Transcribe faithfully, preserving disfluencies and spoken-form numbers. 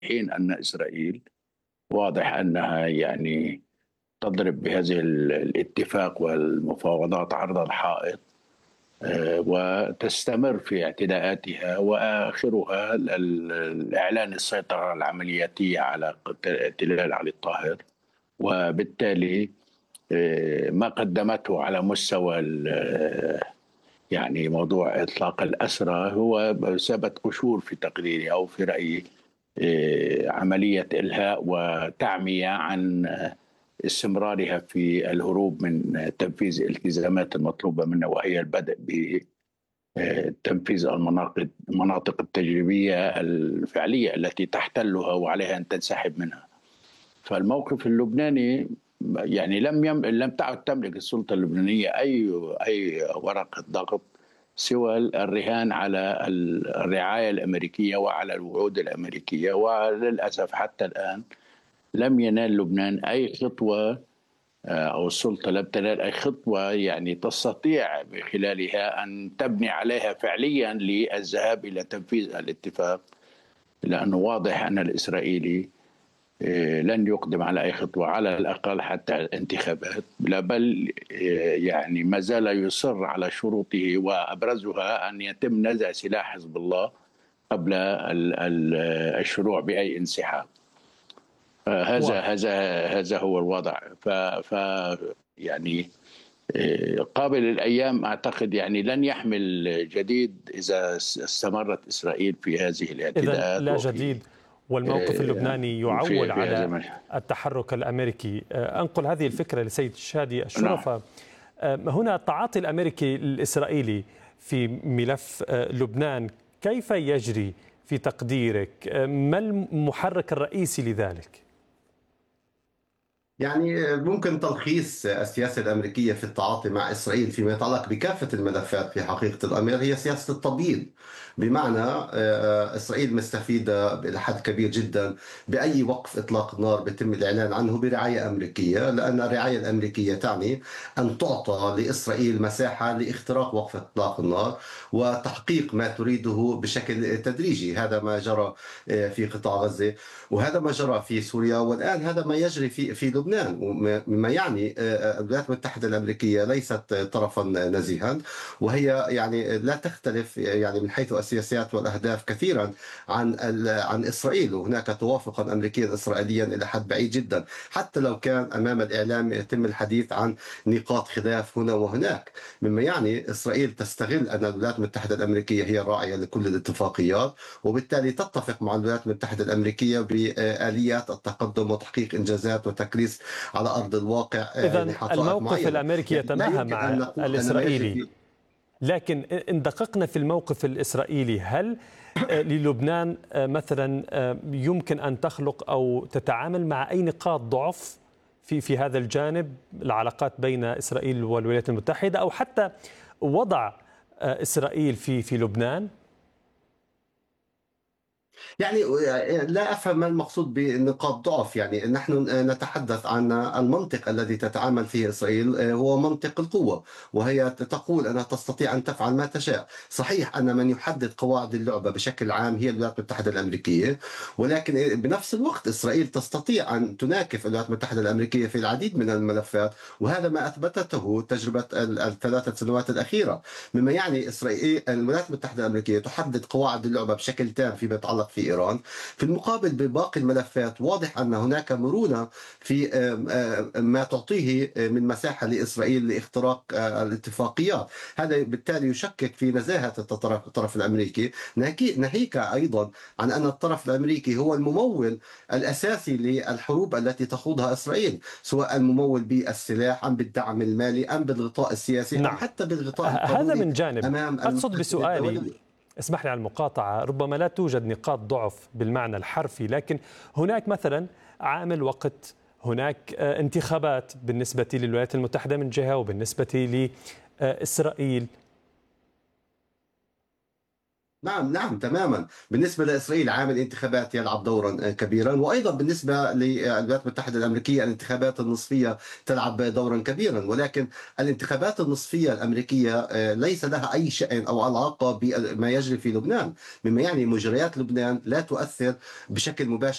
حين أن إسرائيل واضح أنها يعني تضرب بهذه ال- الاتفاق والمفاوضات عرض الحائط، آه، وتستمر في اعتداءاتها، وآخرها ال- ال- الإعلان السيطرة العملياتية على قت- تلال علي الطاهر. وبالتالي آه، ما قدمته على مستوى ال- آه، يعني موضوع إطلاق الأسرى هو ثبت قشور في تقديري أو في رأيي، آه، عملية إلهاء وتعمية عن استمرارها في الهروب من تنفيذ الالتزامات المطلوبة منها، وهي البدء بتنفيذ المناطق المناطق التجريبية الفعلية التي تحتلها وعليها أن تنسحب منها. فالموقف اللبناني يعني لم يم... لم تعد تملك السلطة اللبنانية أي أي ورقة ضغط سوى الرهان على الرعاية الأمريكية وعلى الوعود الأمريكية. وللأسف حتى الآن لم ينال لبنان أي خطوة، أو السلطة لم تنال أي خطوة يعني تستطيع بخلالها أن تبني عليها فعليا للذهاب إلى تنفيذ الاتفاق، لأنه واضح أن الإسرائيلي آه، لن يقدم على أي خطوة على الأقل حتى الانتخابات، لا بل آه، يعني ما زال يصر على شروطه، وأبرزها أن يتم نزع سلاح حزب الله قبل ال- ال- الشروع بأي انسحاب. آه، هذا واضح. هذا هذا هو الوضع. ف ف يعني آه، قابل الأيام أعتقد يعني لن يحمل جديد إذا استمرت إسرائيل في هذه إذن الاعتداءات لا وفي جديد، والموقف آه، اللبناني في يعول في هذا على المجال. التحرك الأمريكي. أنقل هذه الفكرة لسيد شادي نعم. الشرفة. هنا التعاطي الأمريكي الإسرائيلي في ملف لبنان كيف يجري في تقديرك؟ ما المحرك الرئيسي لذلك؟ يعني ممكن تلخيص السياسة الأمريكية في التعاطي مع إسرائيل فيما يتعلق بكافة الملفات في حقيقة الأمر هي سياسة التبييض. بمعنى آه، إسرائيل مستفيدة إلى حد كبير جدا بأي وقف إطلاق النار بيتم الإعلان عنه برعاية أمريكية، لأن الرعاية الأمريكية تعني أن تعطى لإسرائيل مساحة لاختراق وقف إطلاق النار وتحقيق ما تريده بشكل تدريجي. هذا ما جرى آه، في قطاع غزة، وهذا ما جرى في سوريا، والآن هذا ما يجري في في لبنان. مما يعني آه، الولايات المتحدة الأمريكية ليست طرفا نزيها، وهي يعني لا تختلف يعني من حيث السياسات والأهداف كثيرا عن عن إسرائيل، وهناك توافقا أمريكيا إسرائيليا إلى حد بعيد جدا، حتى لو كان أمام الإعلام يتم الحديث عن نقاط خلاف هنا وهناك. مما يعني إسرائيل تستغل أن الولايات المتحدة الأمريكية هي الراعية لكل الاتفاقيات، وبالتالي تتفق مع الولايات المتحدة الأمريكية بآليات التقدم وتحقيق إنجازات وتكريس على أرض الواقع آه، إذن لحقائق الموقف معينة. الأمريكي يعني لا يتماهى يمكن أن مع نقول أن ما يجري الإسرائيلي، في لكن إن دققنا في الموقف الإسرائيلي، هل آه، للبنان آه، مثلا آه، يمكن أن تخلق أو تتعامل مع أي نقاط ضعف في في هذا الجانب، العلاقات بين إسرائيل والولايات المتحدة، أو حتى وضع آه، إسرائيل في في لبنان؟ يعني لا أفهم ما المقصود بنقاط ضعف. يعني نحن نتحدث عن المنطق الذي تتعامل فيه إسرائيل، هو منطق القوة، وهي تقول أنها تستطيع أن تفعل ما تشاء. صحيح أن من يحدد قواعد اللعبة بشكل عام هي الولايات المتحدة الأمريكية، ولكن بنفس الوقت إسرائيل تستطيع أن تناكف الولايات المتحدة الأمريكية في العديد من الملفات، وهذا ما أثبتته تجربة الثلاثة سنوات الأخيرة. مما يعني إسرائيل الولايات المتحدة الأمريكية تحدد قواعد اللعبة بشكل تام فيما يتعلق في إيران. في المقابل بباقي الملفات واضح أن هناك مرونة في آم، آم، ما تعطيه من مساحة لإسرائيل لاختراق آه، الاتفاقيات. هذا بالتالي يشكك في نزاهة الطرف الطرف الأمريكي، ناهيك ناهيك أيضا عن أن الطرف الأمريكي هو الممول الأساسي للحروب التي تخوضها إسرائيل، سواء الممول بالسلاح أم بالدعم المالي أم بالغطاء السياسي أم نعم. حتى بالغطاء هذا القانوني من جانب. أمام أقصد المحاكم بسؤالي، الدولية. اسمح لي على المقاطعة، ربما لا توجد نقاط ضعف بالمعنى الحرفي، لكن هناك مثلا عامل وقت، هناك آه، انتخابات بالنسبة للولايات المتحدة من جهة وبالنسبة لإسرائيل. نعم نعم تماما. بالنسبة لإسرائيل عامل انتخابات يلعب دورا كبيرا، وأيضا بالنسبة للولايات المتحدة الأمريكية الانتخابات النصفية تلعب دورا كبيرا. ولكن الانتخابات النصفية الأمريكية آه، ليس لها أي شأن أو علاقة بما يجري في لبنان، مما يعني مجريات لبنان لا تؤثر بشكل مباشر